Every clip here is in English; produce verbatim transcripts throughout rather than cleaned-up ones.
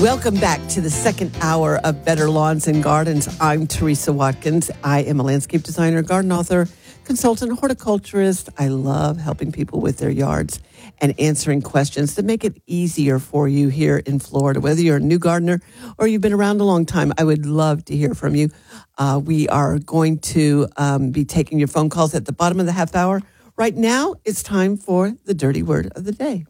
Welcome back to the second hour of Better Lawns and Gardens. I'm Teresa Watkins. I am a landscape designer, garden author, consultant, horticulturist. I love helping people with their yards and answering questions that make it easier for you here in Florida. Whether you're a new gardener or you've been around a long time, I would love to hear from you. Uh, we are going to um, be taking your phone calls at the bottom of the half hour. Right now, it's time for the dirty word of the day.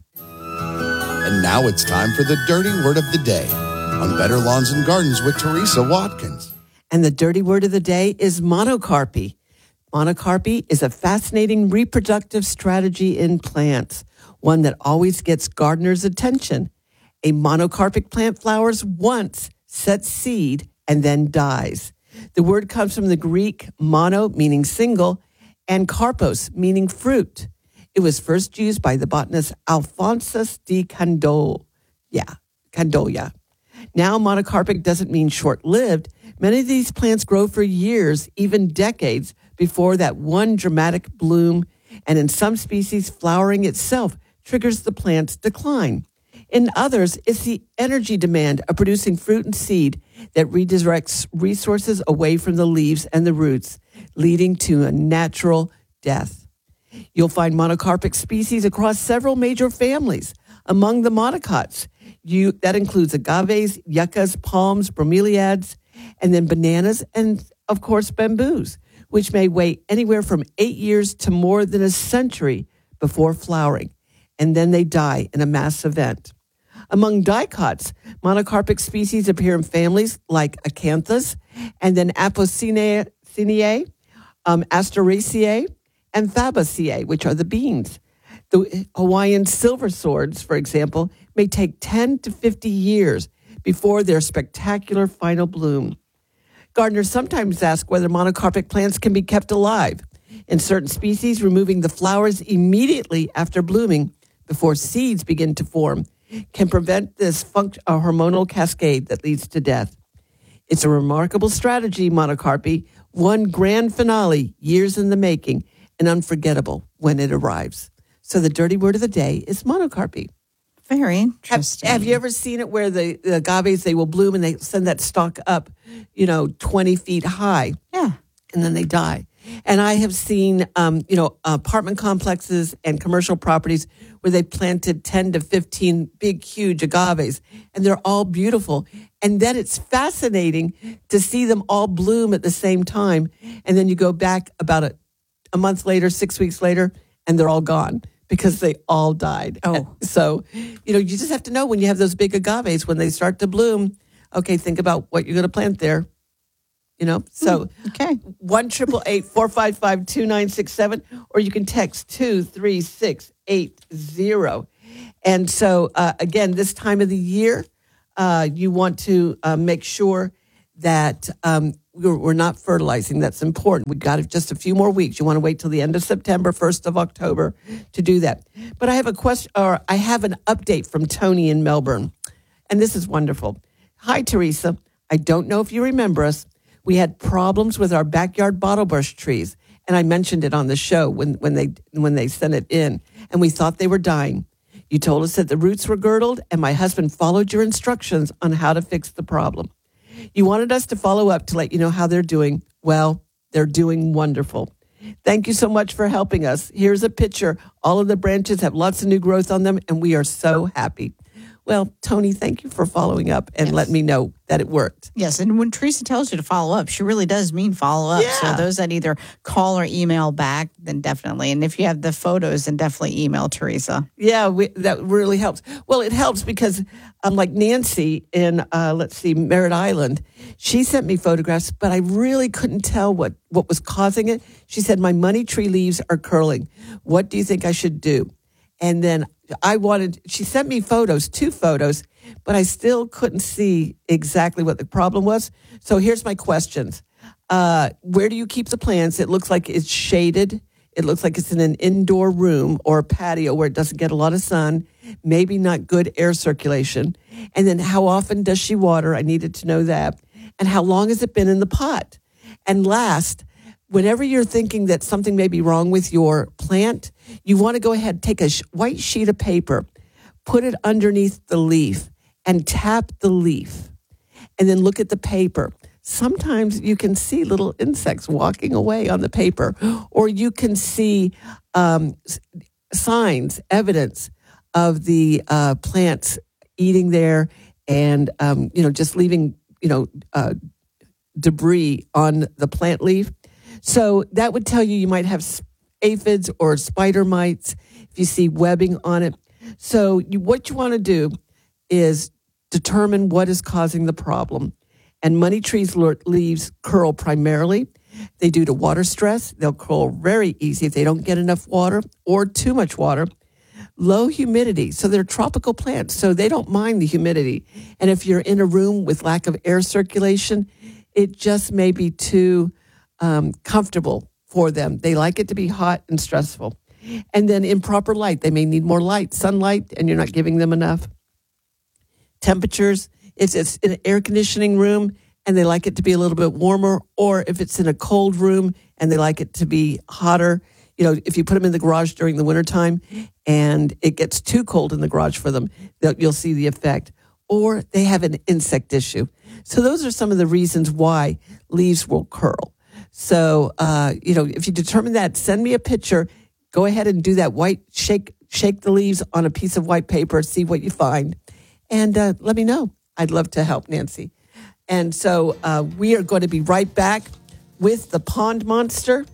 And now it's time for the dirty word of the day on Better Lawns and Gardens with Teresa Watkins. And the dirty word of the day is monocarpy. Monocarpy is a fascinating reproductive strategy in plants, one that always gets gardeners' attention. A monocarpic plant flowers once, sets seed, and then dies. The word comes from the Greek mono, meaning single, and karpos, meaning fruit. It was first used by the botanist Alphonsus de Candolle. Yeah, Candolle. Now, monocarpic doesn't mean short-lived. Many of these plants grow for years, even decades, before that one dramatic bloom, and in some species, flowering itself triggers the plant's decline. In others, it's the energy demand of producing fruit and seed that redirects resources away from the leaves and the roots, leading to a natural death. You'll find monocarpic species across several major families. Among the monocots, you, that includes agaves, yuccas, palms, bromeliads, and then bananas, and, of course, bamboos, which may wait anywhere from eight years to more than a century before flowering, and then they die in a mass event. Among dicots, monocarpic species appear in families like acanthus, and then Apocynaceae, um, Asteraceae, and Fabaceae, which are the beans. The Hawaiian silver swords, for example, may take ten to fifty years before their spectacular final bloom. Gardeners sometimes ask whether monocarpic plants can be kept alive. In certain species, removing the flowers immediately after blooming, before seeds begin to form, can prevent this func- a hormonal cascade that leads to death. It's a remarkable strategy, monocarpy, one grand finale, years in the making, and unforgettable when it arrives. So the dirty word of the day is monocarpy. Very interesting. Have, have you ever seen it where the, the agaves, they will bloom and they send that stalk up, you know, twenty feet high? Yeah. And then they die. And I have seen, um, you know, apartment complexes and commercial properties where they planted ten to fifteen big, huge agaves, and they're all beautiful. And then it's fascinating to see them all bloom at the same time. And then you go back about a, a month later, six weeks later, and they're all gone because they all died. Oh. So, you know, you just have to know when you have those big agaves, when they start to bloom, okay, think about what you're going to plant there. You know, so okay. one triple eight four five five two nine six seven, or you can text two three six eight zero. And so uh, again, this time of the year, uh, you want to uh, make sure that um, we're, we're not fertilizing. That's important. We've got just a few more weeks. You want to wait till the end of September, first of October to do that. But I have a question, or I have an update from Tony in Melbourne, and this is wonderful. Hi, Teresa. I don't know if you remember us. We had problems with our backyard bottlebush trees, and I mentioned it on the show when, when they when they sent it in, and we thought they were dying. You told us that the roots were girdled, and my husband followed your instructions on how to fix the problem. You wanted us to follow up to let you know how they're doing. Well, they're doing wonderful. Thank you so much for helping us. Here's a picture. All of the branches have lots of new growth on them, and we are so happy. Well, Tony, thank you for following up and yes. letting me know that it worked. Yes, and when Teresa tells you to follow up, she really does mean follow up. Yeah. So those that either call or email back, then definitely. And if you have the photos, then definitely email Teresa. Yeah, we, that really helps. Well, it helps because um, like Nancy in, uh, let's see, Merritt Island, she sent me photographs, but I really couldn't tell what, what was causing it. She said, my money tree leaves are curling. What do you think I should do? And then I wanted, she sent me photos, two photos, but I still couldn't see exactly what the problem was. So here's my questions. Uh, where do you keep the plants? It looks like it's shaded. It looks like it's in an indoor room or a patio where it doesn't get a lot of sun, maybe not good air circulation. And then how often does she water? I needed to know that. And how long has it been in the pot? And last, whenever you're thinking that something may be wrong with your plant, you want to go ahead, take a sh- white sheet of paper, put it underneath the leaf, and tap the leaf and then look at the paper. Sometimes you can see little insects walking away on the paper, or you can see um, signs, evidence of the uh, plants eating there and, um, you know, just leaving, you know, uh, debris on the plant leaf. So that would tell you you might have aphids or spider mites if you see webbing on it. So you, what you want to do is determine what is causing the problem. And money trees leaves curl primarily. They due to water stress. They'll curl very easy if they don't get enough water or too much water. Low humidity. So they're tropical plants, so they don't mind the humidity. And if you're in a room with lack of air circulation, it just may be too um, comfortable for them. They like it to be hot and stressful. And then improper light. They may need more light, sunlight, and you're not giving them enough. Temperatures. If it's in an air conditioning room and they like it to be a little bit warmer, or if it's in a cold room and they like it to be hotter, you know, if you put them in the garage during the wintertime and it gets too cold in the garage for them, you'll see the effect. Or they have an insect issue. So those are some of the reasons why leaves will curl. So, uh, you know, if you determine that, send me a picture. Go ahead and do that white, shake, shake the leaves on a piece of white paper, see what you find, and uh, let me know. I'd love to help, Nancy. And so uh, we are going to be right back with the pond monster,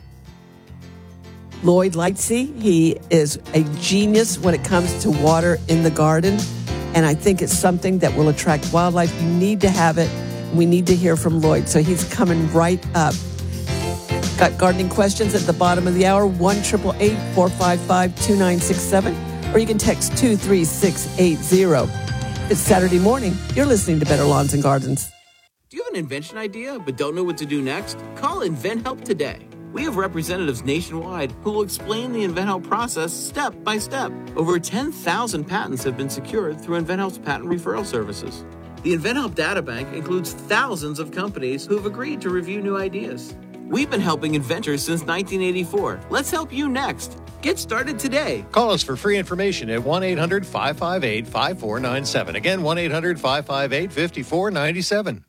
Lloyd Lightsey. He is a genius when it comes to water in the garden. And I think it's something that will attract wildlife. You need to have it. We need to hear from Lloyd. So he's coming right up. Got gardening questions at the bottom of the hour, one eight eight eight, four five five, two nine six seven. Or you can text two three six eight zero. It's Saturday morning. You're listening to Better Lawns and Gardens. Do you have an invention idea but don't know what to do next? Call InventHelp today. We have representatives nationwide who will explain the InventHelp process step by step. Over ten thousand patents have been secured through InventHelp's patent referral services. The InventHelp Databank includes thousands of companies who have agreed to review new ideas. We've been helping inventors since nineteen eighty-four. Let's help you next. Get started today. Call us for free information at one eight hundred, five five eight, five four nine seven. Again, one eight hundred, five five eight, five four nine seven.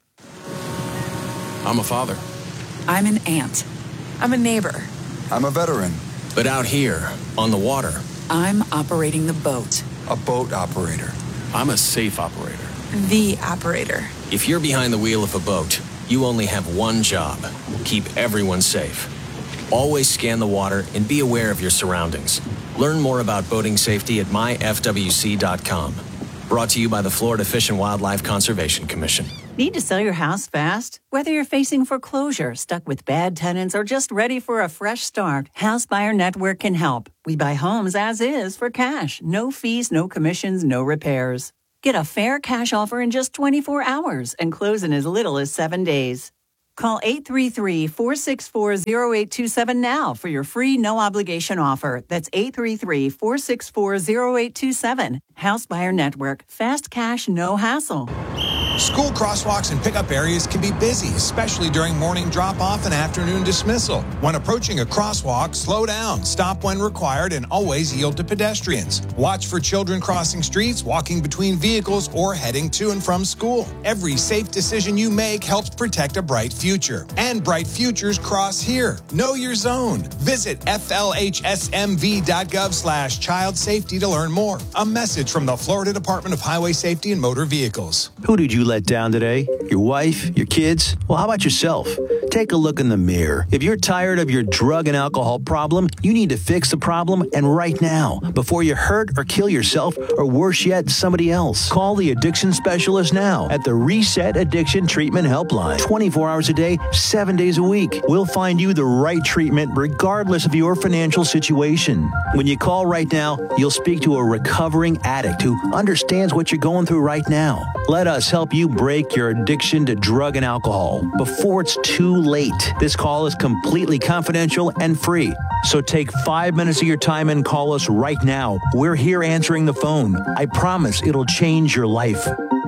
I'm a father. I'm an aunt. I'm a neighbor. I'm a veteran. But out here, on the water, I'm operating the boat. A boat operator. I'm a safe operator. The operator. If you're behind the wheel of a boat, you only have one job. Keep everyone safe. Always scan the water and be aware of your surroundings. Learn more about boating safety at my f w c dot com. Brought to you by the Florida Fish and Wildlife Conservation Commission. Need to sell your house fast? Whether you're facing foreclosure, stuck with bad tenants, or just ready for a fresh start, House Buyer Network can help. We buy homes as is for cash. No fees, no commissions, no repairs. Get a fair cash offer in just twenty-four hours and close in as little as seven days. Call eight three three, four six four, zero eight two seven now for your free no-obligation offer. That's eight three three, four six four, zero eight two seven. House Buyer Network. Fast cash, no hassle. School crosswalks and pickup areas can be busy, especially during morning drop-off and afternoon dismissal. When approaching a crosswalk, slow down, stop when required, and always yield to pedestrians. Watch for children crossing streets, walking between vehicles, or heading to and from school. Every safe decision you make helps protect a bright future. And bright futures cross here. Know your zone. Visit f l h s m v dot gov slash child safety to learn more. A message from the Florida Department of Highway Safety and Motor Vehicles. Who did you let down today? Your wife? Your kids? Well, how about yourself? Take a look in the mirror. If you're tired of your drug and alcohol problem, you need to fix the problem, and right now, before you hurt or kill yourself, or worse yet, somebody else. Call the addiction specialist now at the Reset Addiction Treatment Helpline. twenty-four hours a day, seven days a week. We'll find you the right treatment regardless of your financial situation. When you call right now, you'll speak to a recovering addict who understands what you're going through right now. Let us help you break your addiction to drug and alcohol before it's too late. This call is completely confidential and free. So take five minutes of your time and call us right now. We're here answering the phone. I promise it'll change your life.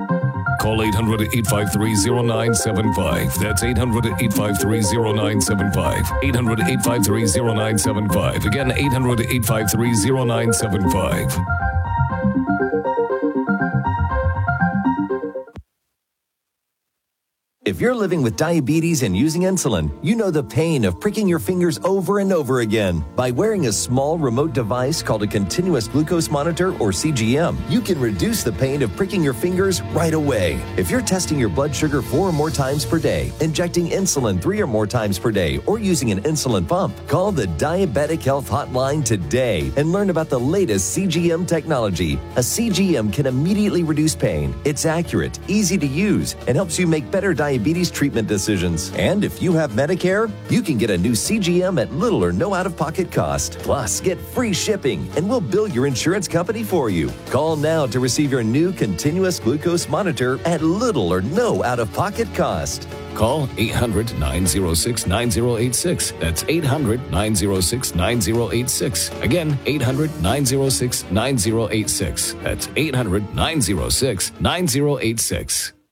Call eight hundred, eight five three, zero nine seven five. That's eight hundred, eight five three, zero nine seven five. eight hundred, eight five three, zero nine seven five. Again, eight hundred, eight five three, zero nine seven five. If you're living with diabetes and using insulin, you know the pain of pricking your fingers over and over again. By wearing a small remote device called a continuous glucose monitor, or C G M, you can reduce the pain of pricking your fingers right away. If you're testing your blood sugar four or more times per day, injecting insulin three or more times per day, or using an insulin pump, call the Diabetic Health Hotline today and learn about the latest C G M technology. A C G M can immediately reduce pain. It's accurate, easy to use, and helps you make better diabetes diabetes treatment decisions. And if you have Medicare, you can get a new C G M at little or no out-of-pocket cost. Plus, get free shipping, and we'll bill your insurance company for you. Call now to receive your new continuous glucose monitor at little or no out-of-pocket cost. Call eight hundred, nine oh six, nine oh eight six. That's eight hundred, nine oh six, nine oh eight six. Again, eight hundred, nine oh six, nine oh eight six. That's eight hundred, nine oh six, nine oh eight six.